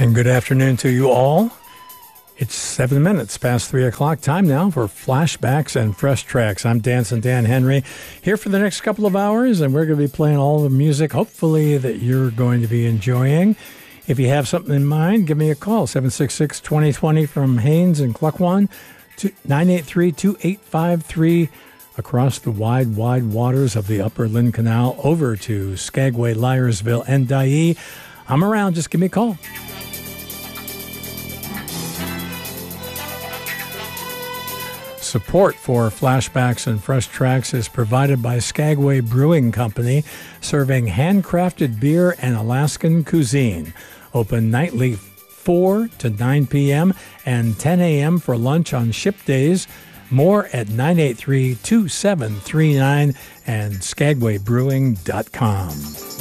And good afternoon to you all. It's 7 minutes past 3 o'clock. Time now for Flashbacks and Fresh Tracks. I'm Dancing Dan Henry here for the next couple of hours, and we're going to be playing all the music, hopefully, that you're going to be enjoying. If you have something in mind, give me a call, 766-2020 from Haynes and Cluckwan, 983-2853, across the wide, wide waters of the Upper Lynn Canal over to Skagway, Liarsville, and Dyea. I'm around. Just give me a call. Support for Flashbacks and Fresh Tracks is provided by Skagway Brewing Company, serving handcrafted beer and Alaskan cuisine. Open nightly 4 to 9 p.m. and 10 a.m. for lunch on ship days. More at 983-2739 and skagwaybrewing.com.